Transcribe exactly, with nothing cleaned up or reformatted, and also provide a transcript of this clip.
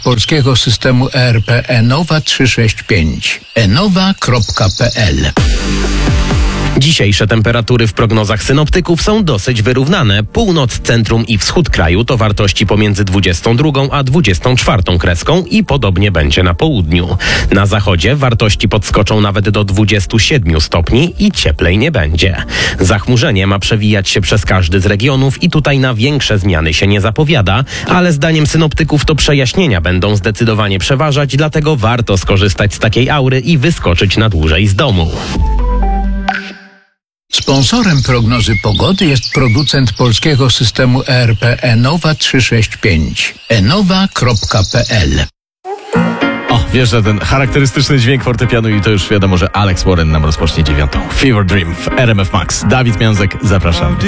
polskiego systemu E R P Enowa trzysta sześćdziesiąt pięć. enowa kropka p l. Dzisiejsze temperatury w prognozach synoptyków są dosyć wyrównane. Północ, centrum i wschód kraju to wartości pomiędzy dwudziestą drugą a dwudziestą czwartą kreską i podobnie będzie na południu. Na zachodzie wartości podskoczą nawet do dwudziestu siedmiu stopni i cieplej nie będzie. Zachmurzenie ma przewijać się przez każdy z regionów i tutaj na większe zmiany się nie zapowiada, ale zdaniem synoptyków to przejaśnienia będą zdecydowanie przeważać, dlatego warto skorzystać z takiej aury i wyskoczyć na dłużej z domu. Sponsorem prognozy pogody jest producent polskiego systemu E R P Enowa trzysta sześćdziesiąt pięć. enowa kropka p l. O, wiesz, że ten charakterystyczny dźwięk fortepianu i to już wiadomo, że Alex Warren nam rozpocznie dziewiątą. Fever Dream w R M F Max. Dawid Miązek, zapraszam.